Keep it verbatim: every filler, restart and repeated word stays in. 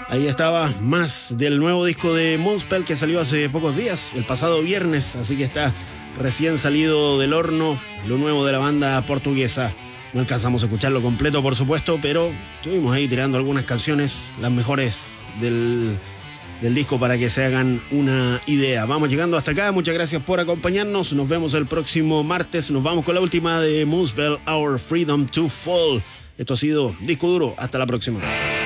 Ahí estaba más del nuevo disco de Moonspell que salió hace pocos días, el pasado viernes, así que está recién salido del horno, lo nuevo de la banda portuguesa. No alcanzamos a escucharlo completo, por supuesto, pero estuvimos ahí tirando algunas canciones, las mejores del, del disco para que se hagan una idea. Vamos llegando hasta acá, muchas gracias por acompañarnos, nos vemos el próximo martes, nos vamos con la última de Moonspell, Our Freedom to Fall. Esto ha sido Disco Duro, hasta la próxima.